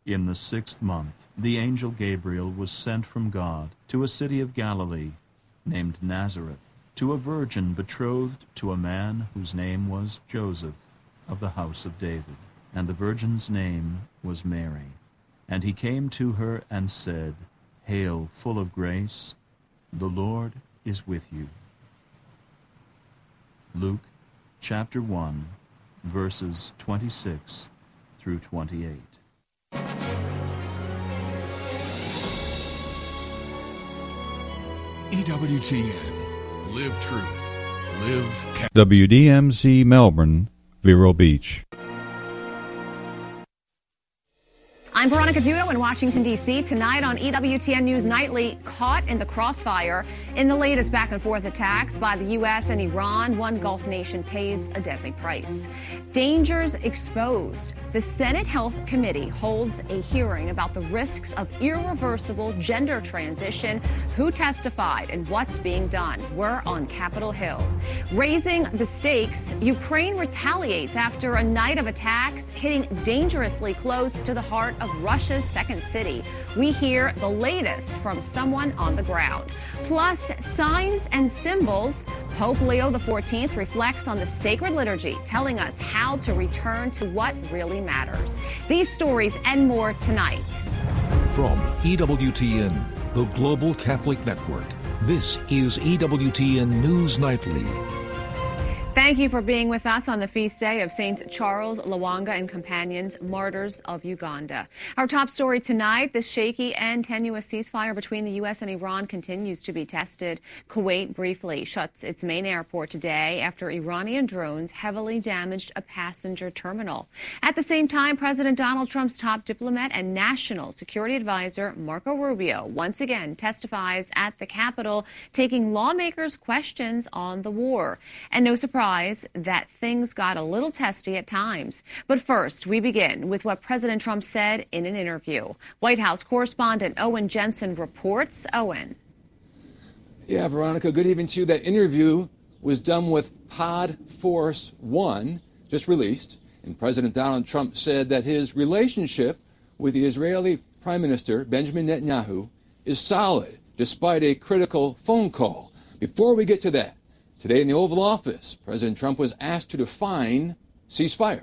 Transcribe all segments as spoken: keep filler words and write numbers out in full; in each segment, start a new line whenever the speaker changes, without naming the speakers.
In the sixth month, the angel Gabriel was sent from God to a city of Galilee named Nazareth, to a virgin betrothed to a man whose name was Joseph, of the house of David. And the virgin's name was Mary. And he came to her and said, Hail, full of grace, the Lord is with you. Luke chapter one, verses twenty-six through twenty-eight.
E W T N. Live truth. Live ca-
W D M Z Melbourne, Vero Beach.
I'm Veronica Dudo in Washington, D C Tonight on E W T N News Nightly, caught in the crossfire in the latest back-and-forth attacks by the U S and Iran, one Gulf nation pays a deadly price. Dangers exposed. The Senate Health Committee holds a hearing about the risks of irreversible gender transition, who testified, and what's being done. We're on Capitol Hill. Raising the stakes, Ukraine retaliates after a night of attacks hitting dangerously close to the heart of Russia's second city. We hear the latest from someone on the ground. Plus, signs and symbols. Pope Leo the fourteenth reflects on the sacred liturgy, telling us how to return to what really matters. These stories and more tonight.
From E W T N, the Global Catholic Network, this is E W T N News Nightly.
Thank you for being with us on the feast day of Saints Charles, Lwanga, and companions, martyrs of Uganda. Our top story tonight, the shaky and tenuous ceasefire between the U S and Iran continues to be tested. Kuwait briefly shuts its main airport today after Iranian drones heavily damaged a passenger terminal. At the same time, President Donald Trump's top diplomat and national security advisor, Marco Rubio, once again testifies at the Capitol, taking lawmakers' questions on the war. And no surprise that things got a little testy at times. But first, we begin with what President Trump said in an interview. White House correspondent Owen Jensen reports. Owen.
Yeah, Veronica, good evening to you. That interview was done with Pod Force One, just released. And President Donald Trump said that his relationship with the Israeli Prime Minister, Benjamin Netanyahu, is solid, despite a critical phone call. Before we get to that, today in the Oval Office, President Trump was asked to define ceasefire.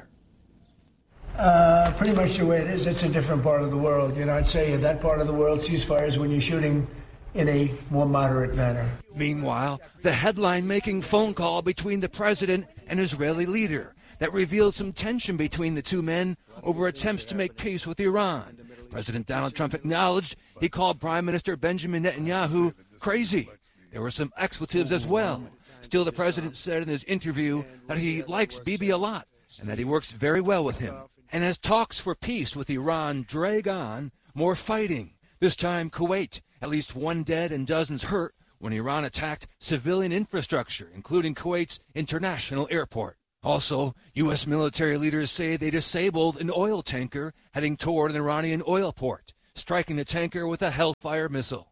Uh, pretty much the way it is. It's a different part of the world. You know, I'd say in that part of the world, ceasefire is when you're shooting in a more moderate manner.
Meanwhile, the headline-making phone call between the president and Israeli leader that revealed some tension between the two men over attempts to make peace with Iran. President Donald Trump acknowledged he called Prime Minister Benjamin Netanyahu crazy. There were some expletives as well. Still, the president said in his interview that he likes Bibi a lot and that he works very well with him. And as talks for peace with Iran drag on, more fighting. This time, Kuwait. At least one dead and dozens hurt when Iran attacked civilian infrastructure, including Kuwait's international airport. Also, U S military leaders say they disabled an oil tanker heading toward an Iranian oil port, striking the tanker with a Hellfire missile.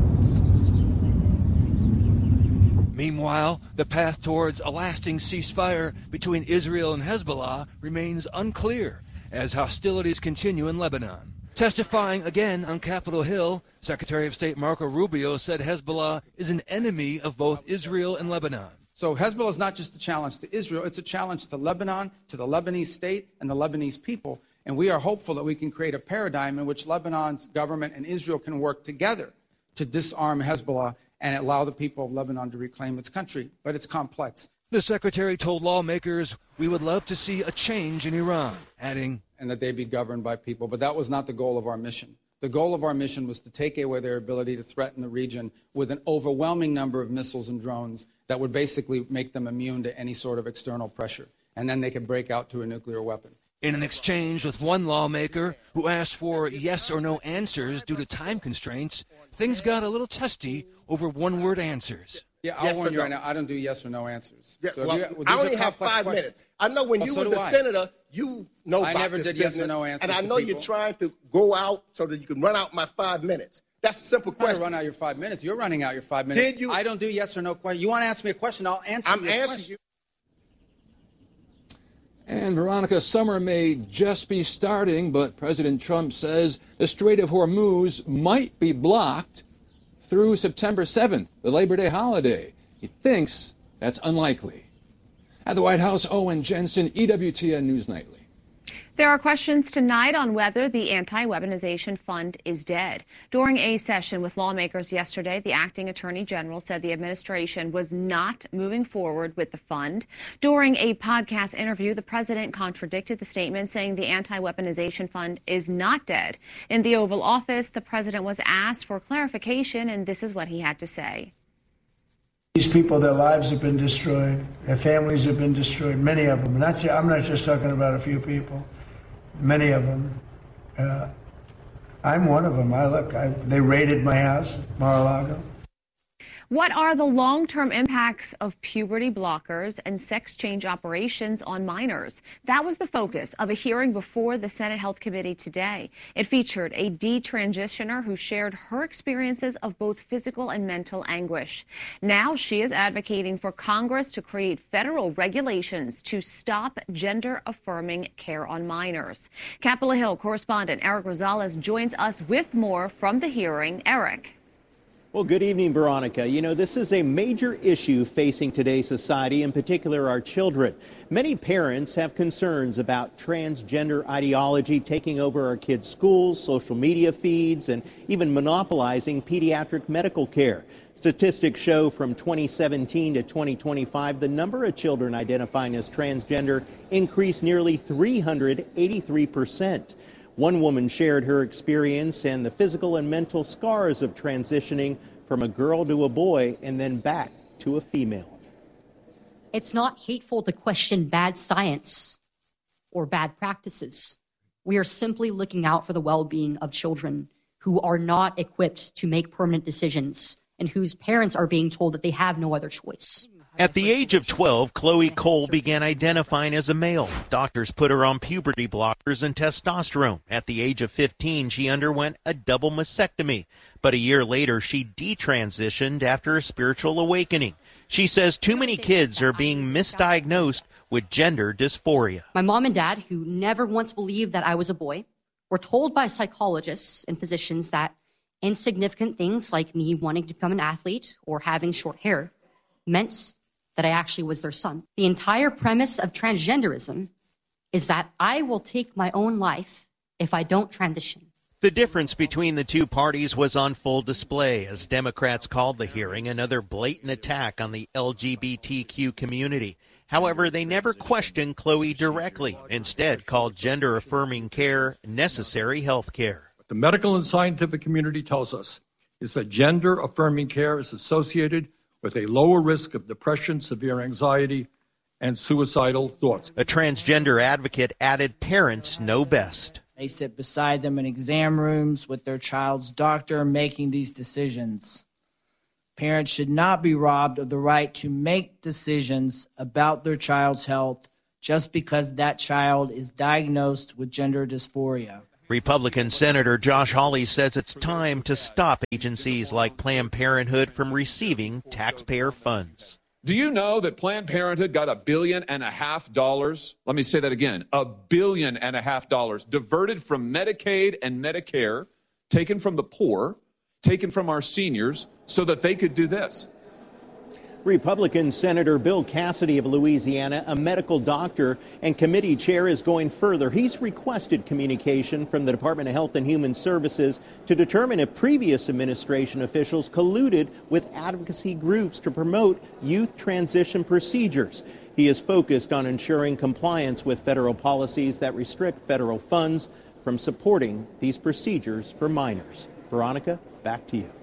Meanwhile, the path towards a lasting ceasefire between Israel and Hezbollah remains unclear as hostilities continue in Lebanon. Testifying again on Capitol Hill, Secretary of State Marco Rubio said Hezbollah is an enemy of both Israel and Lebanon.
So Hezbollah is not just a challenge to Israel, it's a challenge to Lebanon, to the Lebanese state, and the Lebanese people. And we are hopeful that we can create a paradigm in which Lebanon's government and Israel can work together to disarm Hezbollah and allow the people of Lebanon to reclaim its country. But it's complex.
The secretary told lawmakers, we would love to see a change in Iran, adding,
and that they be governed by people. But that was not the goal of our mission. The goal of our mission was to take away their ability to threaten the region with an overwhelming number of missiles and drones that would basically make them immune to any sort of external pressure. And then they could break out to a nuclear weapon.
In an exchange with one lawmaker who asked for yes or no answers due to time constraints, things got a little testy over one-word answers.
Yeah, I'll
yes
warn you
no.
right now, I don't do yes or no answers.
Yeah,
so
well,
you, well,
I only have five
questions.
minutes. I know when
well,
you
so
were the
I.
senator, you know
I
about
never
this
did
business,
yes or no answers
and I
to
know
people.
you're trying to go out so that you can run out my five minutes. That's a simple
I'm
question.
Run out your five minutes. You're running out your five minutes.
Did you?
I don't do yes or no questions. You want to ask me a question, I'll answer
I'm
your
answering
question.
you.
And Veronica, summer may just be starting, but President Trump says the Strait of Hormuz might be blocked through September seventh, the Labor Day holiday. He thinks that's unlikely. At the White House, Owen Jensen, E W T N News Nightly.
There are questions tonight on whether the anti-weaponization fund is dead. During a session with lawmakers yesterday, the acting attorney general said the administration was not moving forward with the fund. During a podcast interview, the president contradicted the statement, saying the anti-weaponization fund is not dead. In the Oval Office, the president was asked for clarification, and this is what he had to say.
These people, their lives have been destroyed. Their families have been destroyed, many of them. Not, I'm not just talking about a few people. Many of them. Uh, I'm one of them. I look, I, they raided my house, Mar-a-Lago.
What are the long-term impacts of puberty blockers and sex change operations on minors? That was the focus of a hearing before the Senate Health Committee today. It featured a detransitioner who shared her experiences of both physical and mental anguish. Now she is advocating for Congress to create federal regulations to stop gender-affirming care on minors. Capitol Hill correspondent Eric Rosales joins us with more from the hearing. Eric.
Well, good evening, Veronica. You know, this is a major issue facing today's society, in particular our children. Many parents have concerns about transgender ideology taking over our kids' schools, social media feeds, and even monopolizing pediatric medical care. Statistics show from twenty seventeen to twenty twenty-five, the number of children identifying as transgender increased nearly three hundred eighty-three percent. One woman shared her experience and the physical and mental scars of transitioning from a girl to a boy and then back to a female.
It's not hateful to question bad science or bad practices. We are simply looking out for the well-being of children who are not equipped to make permanent decisions and whose parents are being told that they have no other choice.
At the age of twelve, Chloe Cole began identifying as a male. Doctors put her on puberty blockers and testosterone. At the age of fifteen, she underwent a double mastectomy. But a year later, she detransitioned after a spiritual awakening. She says too many kids are being misdiagnosed with gender dysphoria.
My mom and dad, who never once believed that I was a boy, were told by psychologists and physicians that insignificant things like me wanting to become an athlete or having short hair meant that I actually was their son. The entire premise of transgenderism is that I will take my own life if I don't transition.
The difference between the two parties was on full display as Democrats called the hearing another blatant attack on the L G B T Q community. However, they never questioned Chloe directly, instead called gender-affirming care necessary health care.
What the medical and scientific community tells us is that gender-affirming care is associated with a lower risk of depression, severe anxiety, and suicidal thoughts.
A transgender advocate added parents know best.
They sit beside them in exam rooms with their child's doctor making these decisions. Parents should not be robbed of the right to make decisions about their child's health just because that child is diagnosed with gender dysphoria.
Republican Senator Josh Hawley says it's time to stop agencies like Planned Parenthood from receiving taxpayer funds.
Do you know that Planned Parenthood got a billion and a half dollars? Let me say that again. A billion and a half dollars diverted from Medicaid and Medicare, taken from the poor, taken from our seniors, so that they could do this.
Republican Senator Bill Cassidy of Louisiana, a medical doctor and committee chair, is going further. He's requested communication from the Department of Health and Human Services to determine if previous administration officials colluded with advocacy groups to promote youth transition procedures. He is focused on ensuring compliance with federal policies that restrict federal funds from supporting these procedures for minors. Veronica, back to you.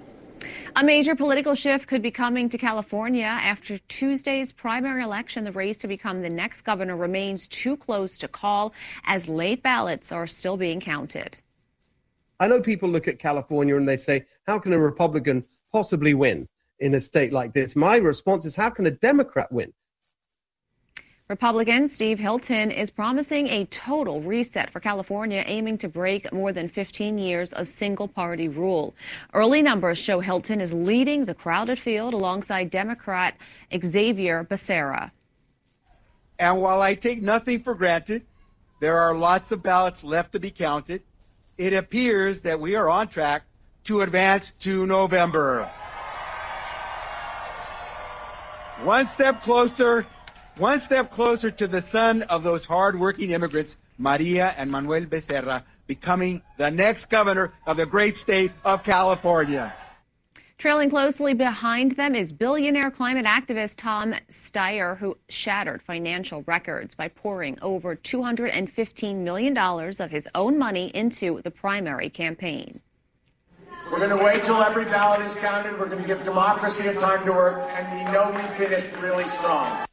A major political shift could be coming to California after Tuesday's primary election. The race to become the next governor remains too close to call as late ballots are still being counted.
I know people look at California and they say, how can a Republican possibly win in a state like this? My response is, how can a Democrat win?
Republican Steve Hilton is promising a total reset for California, aiming to break more than fifteen years of single-party rule. Early numbers show Hilton is leading the crowded field alongside Democrat Xavier Becerra.
And while I take nothing for granted, there are lots of ballots left to be counted. It appears that we are on track to advance to November. One step closer, one step closer to the son of those hard-working immigrants, Maria and Manuel Becerra, becoming the next governor of the great state of California.
Trailing closely behind them is billionaire climate activist Tom Steyer, who shattered financial records by pouring over two hundred fifteen million dollars of his own money into the primary campaign.
We're going to wait till every ballot is counted. We're going to give democracy a time to work, and we know we finished really strong.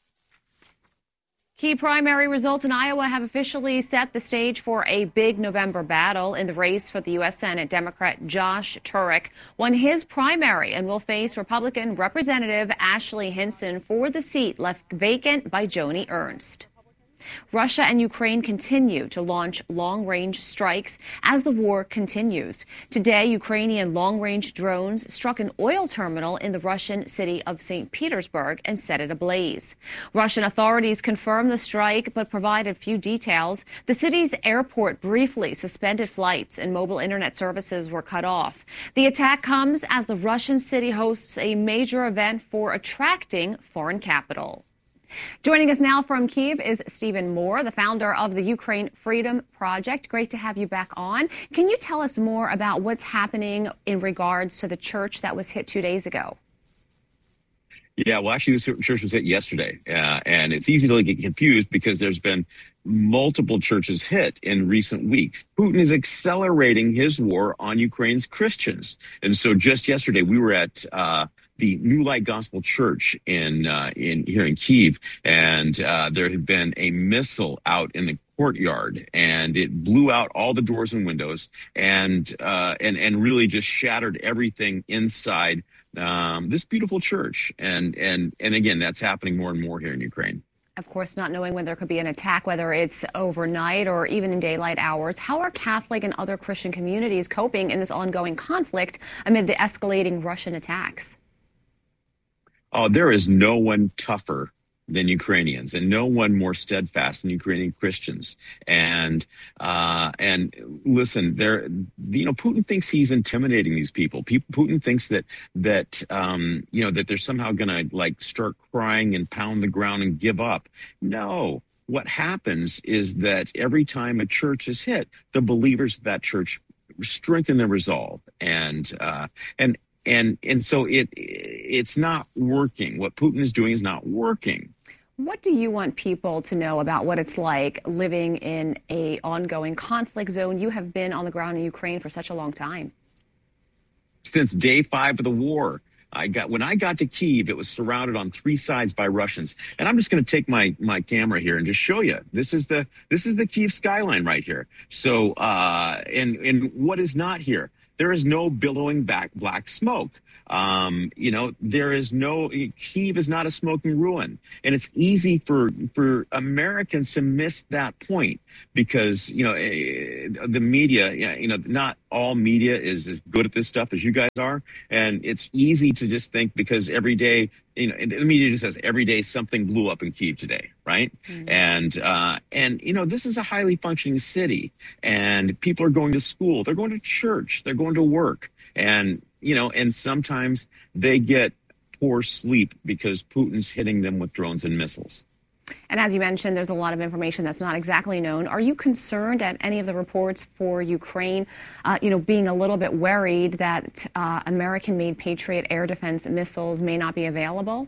Key primary results in Iowa have officially set the stage for a big November battle. In the race for the U S Senate, Democrat Josh Turek won his primary and will face Republican Representative Ashley Hinson for the seat left vacant by Joni Ernst. Russia and Ukraine continue to launch long-range strikes as the war continues. Today, Ukrainian long-range drones struck an oil terminal in the Russian city of Saint Petersburg and set it ablaze. Russian authorities confirmed the strike but provided few details. The city's airport briefly suspended flights and mobile internet services were cut off. The attack comes as the Russian city hosts a major event for attracting foreign capital. Joining us now from Kyiv is Stephen Moore, the founder of the Ukraine Freedom Project. Great to have you back on. Can you tell us more about what's happening in regards to the church that was hit two days ago?
Yeah, well, actually, this church was hit yesterday, uh, and it's easy to get confused because there's been multiple churches hit in recent weeks. Putin is accelerating his war on Ukraine's Christians. And so just yesterday, we were at uh the New Light Gospel Church in uh, in here in Kyiv, and uh, there had been a missile out in the courtyard, and it blew out all the doors and windows, and uh, and and really just shattered everything inside um, this beautiful church. And and and again, that's happening more and more here in Ukraine.
Of course, not knowing when there could be an attack, whether it's overnight or even in daylight hours. How are Catholic and other Christian communities coping in this ongoing conflict amid the escalating Russian attacks?
Oh, there is no one tougher than Ukrainians, and no one more steadfast than Ukrainian Christians. And uh, and listen, there, you know, Putin thinks he's intimidating these people. Putin thinks that that um, you know that they're somehow going to like start crying and pound the ground and give up. No. What happens is that every time a church is hit, the believers of that church strengthen their resolve, and uh, and. And and so it it's not working. What Putin is doing is not working.
What do you want people to know about what it's like living in a ongoing conflict zone? You have been on the ground in Ukraine for such a long time.
Since day five of the war. I got when I got to Kyiv, it was surrounded on three sides by Russians. And I'm just going to take my my camera here and just show you. This is the this is the Kyiv skyline right here. So uh, and and what is not here? There is no billowing back black smoke. Um, you know, there is no, Kyiv is not a smoking ruin. And it's easy for, for Americans to miss that point because, you know, the media, you know, not all media is as good at this stuff as you guys are. And it's easy to just think because every day, you know, the media just says every day something blew up in Kyiv today, right? Mm-hmm. And, uh, and, you know, this is a highly functioning city and people are going to school, they're going to church, they're going to work. And, you know, and sometimes they get poor sleep because Putin's hitting them with drones and missiles.
And as you mentioned, there's a lot of information that's not exactly known. Are you concerned at any of the reports for Ukraine, uh, you know, being a little bit worried that uh, American-made Patriot air defense missiles may not be available?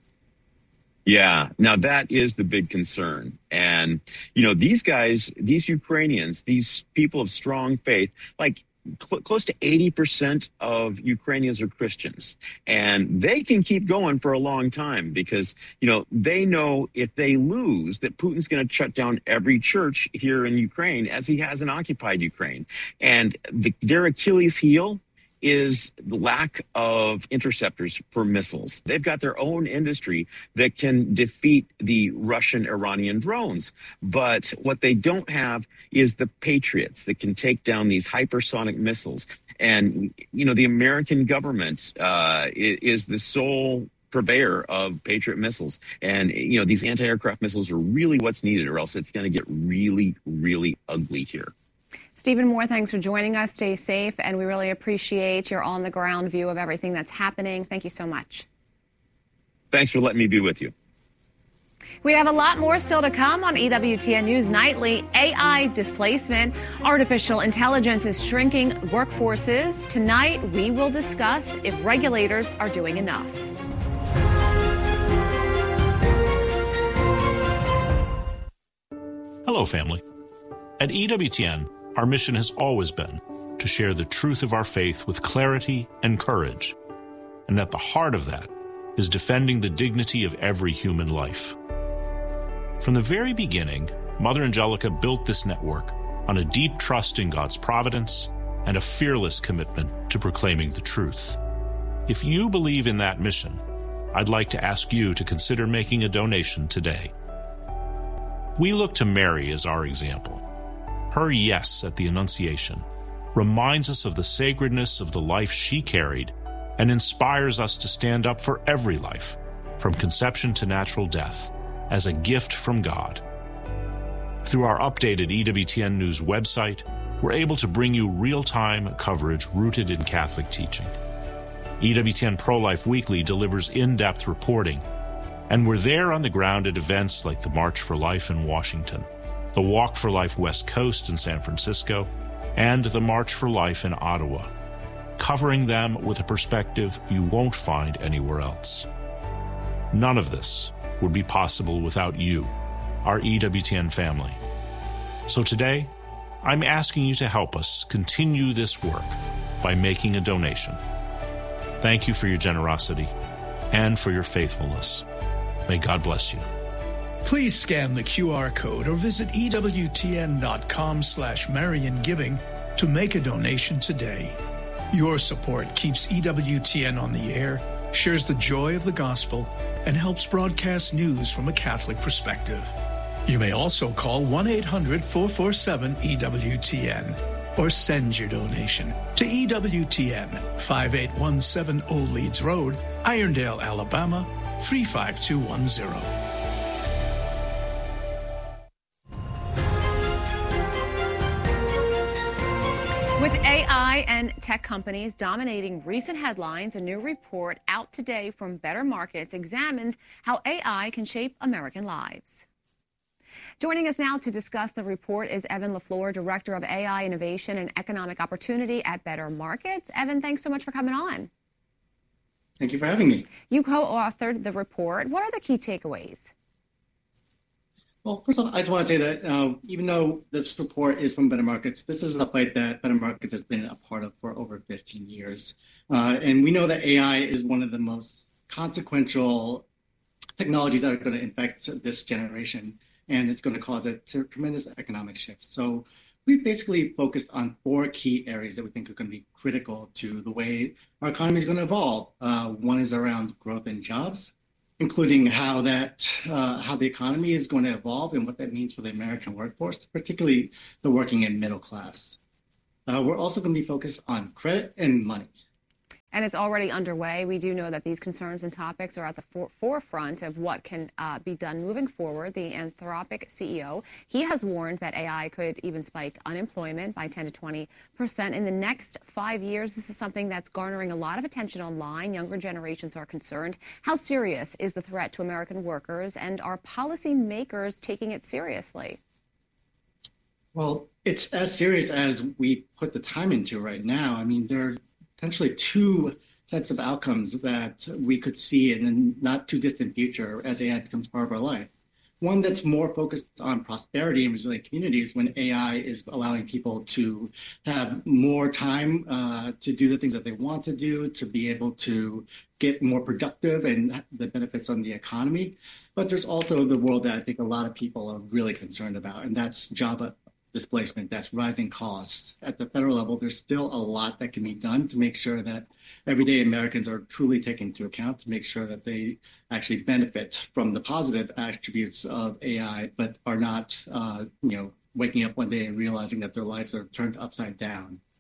Yeah, now that is the big concern. And, you know, these guys, these Ukrainians, these people of strong faith, like, Cl- close to eighty percent of Ukrainians are Christians, and they can keep going for a long time because, you know, they know if they lose that Putin's going to shut down every church here in Ukraine as he has in occupied Ukraine. And the, their Achilles heel is the lack of interceptors for missiles. They've got their own industry that can defeat the Russian Iranian drones. But what they don't have is the Patriots that can take down these hypersonic missiles. And, you know, the American government uh, is the sole purveyor of Patriot missiles. And, you know, these anti-aircraft missiles are really what's needed, or else it's going to get really, really ugly here.
Stephen Moore, thanks for joining us. Stay safe, and we really appreciate your on-the-ground view of everything that's happening. Thank you so much.
Thanks for letting me be with you.
We have a lot more still to come on E W T N News Nightly. A I displacement. Artificial intelligence is shrinking workforces. Tonight, we will discuss if regulators are doing enough.
Hello, family. At E W T N, our mission has always been to share the truth of our faith with clarity and courage. And at the heart of that is defending the dignity of every human life. From the very beginning, Mother Angelica built this network on a deep trust in God's providence and a fearless commitment to proclaiming the truth. If you believe in that mission, I'd like to ask you to consider making a donation today. We look to Mary as our example. Her yes at the Annunciation reminds us of the sacredness of the life she carried and inspires us to stand up for every life, from conception to natural death, as a gift from God. Through our updated E W T N News website, we're able to bring you real-time coverage rooted in Catholic teaching. E W T N Pro-Life Weekly delivers in-depth reporting, and we're there on the ground at events like the March for Life in Washington, the Walk for Life West Coast in San Francisco, and the March for Life in Ottawa, covering them with a perspective you won't find anywhere else. None of this would be possible without you, our E W T N family. So today, I'm asking you to help us continue this work by making a donation. Thank you for your generosity and for your faithfulness. May God bless you.
Please scan the Q R code or visit EWTN.com slash Marian Giving to make a donation today. Your support keeps E W T N on the air, shares the joy of the gospel, and helps broadcast news from a Catholic perspective. You may also call one eight hundred four four seven E W T N or send your donation to E W T N, five eight one seven Old Leeds Road, Irondale, Alabama, three five two one zero.
With A I and tech companies dominating recent headlines, a new report out today from Better Markets examines how A I can shape American lives. Joining us now to discuss the report is Evan LaFleur, Director of A I Innovation and Economic Opportunity at Better Markets. Evan, thanks so much for coming on.
Thank you for having me.
You co-authored the report. What are the key takeaways?
Well, first off, I just want to say that uh, even though this report is from Better Markets, this is a fight that Better Markets has been a part of for over fifteen years. Uh, and we know that A I is one of the most consequential technologies that are going to infect this generation, and it's going to cause a t- tremendous economic shift. So we've basically focused on four key areas that we think are going to be critical to the way our economy is going to evolve. Uh, one is around growth in jobs, including how that uh, how the economy is going to evolve and what that means for the American workforce, particularly the working and middle class. Uh, we're also going to be focused on credit and money.
And it's already underway. We do know that these concerns and topics are at the for- forefront of what can uh, be done moving forward. The Anthropic C E O, he has warned that A I could even spike unemployment by ten to twenty percent in the next five years. This is something that's garnering a lot of attention online. Younger generations are concerned. How serious is the threat to American workers, and are policymakers taking it seriously?
Well, it's as serious as we put the time into right now. I mean, there are potentially two types of outcomes that we could see in the not too distant future as A I becomes part of our life. One that's more focused on prosperity and resilient communities, when A I is allowing people to have more time uh, to do the things that they want to do, to be able to get more productive and the benefits on the economy. But there's also the world that I think a lot of people are really concerned about, and that's job displacement, that's rising costs. At the federal level, there's still a lot that can be done to make sure that everyday Americans are truly taken into account, to make sure that they actually benefit from the positive attributes of A I, but are not, uh, you know, waking up one day and realizing that their lives are turned upside down.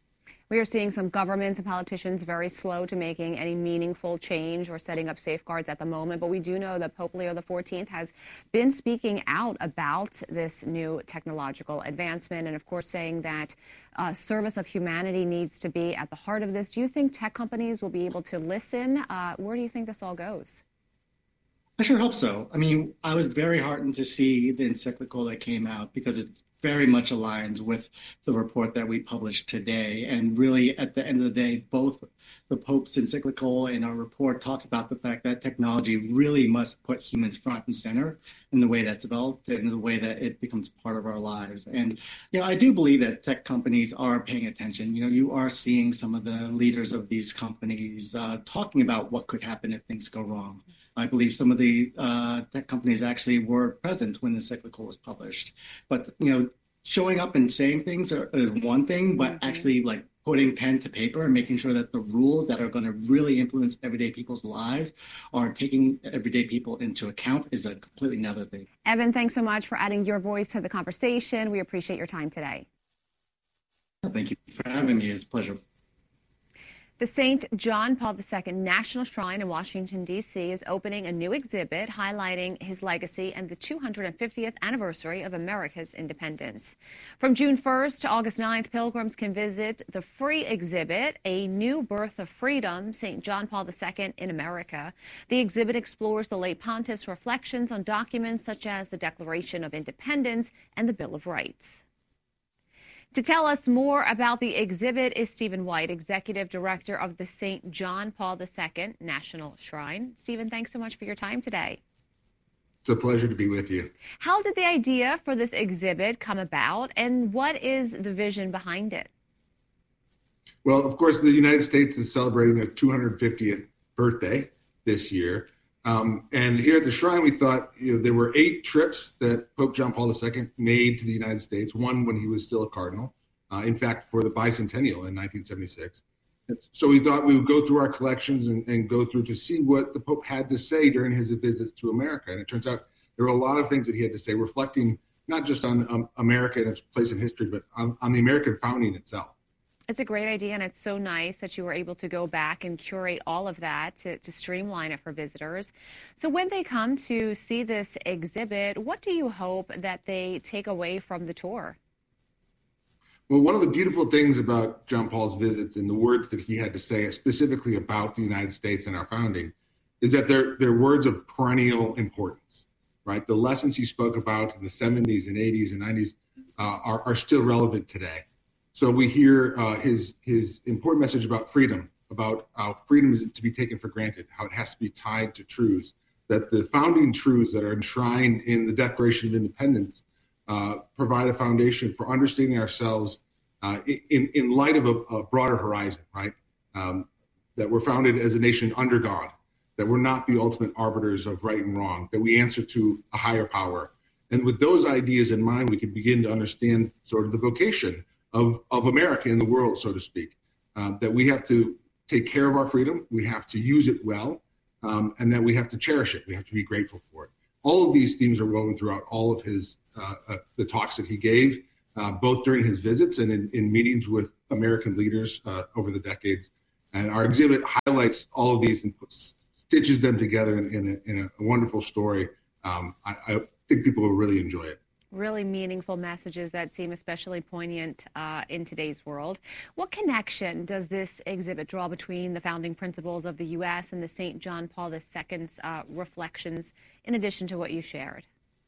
We are seeing some governments and politicians very slow to making any meaningful change or setting up safeguards at the moment. But we do know that Pope Leo the fourteenth has been speaking out about this new technological advancement and, of course, saying that uh, service of humanity needs to be at the heart of this. Do you think tech companies will be able to listen? Uh, where do you think this all goes?
I sure hope so. I mean, I was very heartened to see the encyclical that came out because it very much aligns with the report that we published today. And really, at the end of the day, both the Pope's encyclical and our report talks about the fact that technology really must put humans front and center in the way that's developed and in the way that it becomes part of our lives. And, you know, I do believe that tech companies are paying attention. You know, you are seeing some of the leaders of these companies uh, talking about what could happen if things go wrong. I believe some of the uh, tech companies actually were present when the encyclical was published. But, you know, showing up and saying things are, is one thing, but actually like putting pen to paper and making sure that the rules that are going to really influence everyday people's lives are taking everyday people into account is a completely another thing.
Evan, thanks so much for adding your voice to the conversation. We appreciate your time today.
Thank you for having me. It's a pleasure.
The Saint John Paul the Second National Shrine in Washington, D C is opening a new exhibit highlighting his legacy and the two hundred fiftieth anniversary of America's independence. From June first to August ninth, pilgrims can visit the free exhibit, A New Birth of Freedom, Saint John Paul the Second in America. The exhibit explores the late pontiff's reflections on documents such as the Declaration of Independence and the Bill of Rights. To tell us more about the exhibit is Stephen White, Executive Director of the Saint John Paul the Second National Shrine. Stephen, thanks so much for your time today.
It's a pleasure to be with you.
How did the idea for this exhibit come about, and what is the vision behind it?
Well, of course, the United States is celebrating their two hundred fiftieth birthday this year. Um, and here at the Shrine, we thought, you know, there were eight trips that Pope John Paul the Second made to the United States, one when he was still a cardinal, uh, in fact, for the bicentennial in nineteen seventy-six. And so we thought we would go through our collections and, and go through to see what the Pope had to say during his visits to America. And it turns out there were a lot of things that he had to say, reflecting not just on um, America and its place in history, but on, on the American founding itself.
It's a great idea, and it's so nice that you were able to go back and curate all of that to, to streamline it for visitors. So when they come to see this exhibit, what do you hope that they take away from the tour?
Well, one of the beautiful things about John Paul's visits and the words that he had to say specifically about the United States and our founding is that they're, they're words of perennial importance, right? The lessons he spoke about in the seventies and eighties and nineties uh, are, are still relevant today. So we hear uh, his his important message about freedom, about how freedom is to be taken for granted, how it has to be tied to truths, that the founding truths that are enshrined in the Declaration of Independence uh, provide a foundation for understanding ourselves uh, in, in light of a, a broader horizon, right? Um, that we're founded as a nation under God, that we're not the ultimate arbiters of right and wrong, that we answer to a higher power. And with those ideas in mind, we can begin to understand sort of the vocation Of, of America in the world, so to speak, uh, that we have to take care of our freedom, we have to use it well, um, and that we have to cherish it. We have to be grateful for it. All of these themes are woven throughout all of his uh, uh, the talks that he gave, uh, both during his visits and in, in meetings with American leaders uh, over the decades. And our exhibit highlights all of these and puts, stitches them together in, in, a, in a wonderful story. Um, I, I think people will really enjoy it.
Really meaningful messages that seem especially poignant uh, in today's world. What connection does this exhibit draw between the founding principles of the U S and the Saint John Paul the Second's uh, reflections, in addition to what you shared?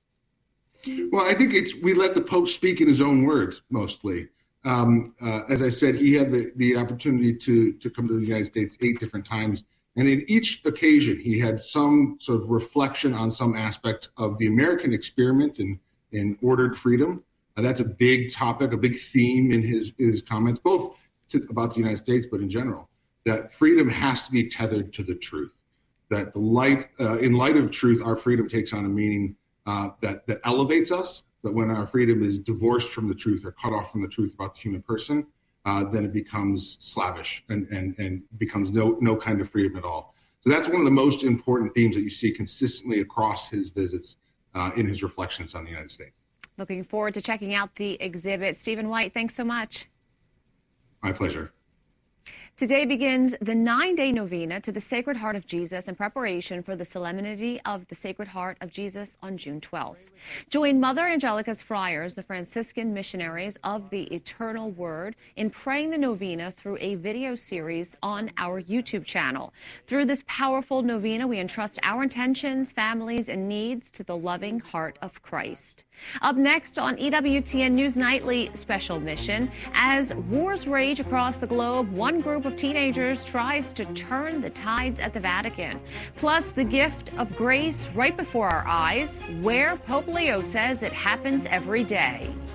Well, I think it's we let the Pope speak in his own words, mostly. Um, uh, as I said, he had the, the opportunity to, to come to the United States eight different times. And in each occasion, he had some sort of reflection on some aspect of the American experiment and in ordered freedom. Uh, that's a big topic, a big theme in his, his comments, both to, about the United States, but in general, that freedom has to be tethered to the truth, that the light, uh, in light of truth, our freedom takes on a meaning uh, that, that elevates us, but when our freedom is divorced from the truth or cut off from the truth about the human person, uh, then it becomes slavish and, and, and becomes no, no kind of freedom at all. So that's one of the most important themes that you see consistently across his visits Uh, in his reflections on the United States.
Looking forward to checking out the exhibit. Stephen White, thanks so much.
My pleasure.
Today begins the nine-day novena to the Sacred Heart of Jesus in preparation for the Solemnity of the Sacred Heart of Jesus on June twelfth. Join Mother Angelica's friars, the Franciscan missionaries of the Eternal Word, in praying the novena through a video series on our YouTube channel. Through this powerful novena, we entrust our intentions, families, and needs to the loving heart of Christ. Up next on E W T N News Nightly Special Mission, as wars rage across the globe, one group of teenagers tries to turn the tides at the Vatican. Plus, the gift of grace right before our eyes, where Pope Leo says it happens every day.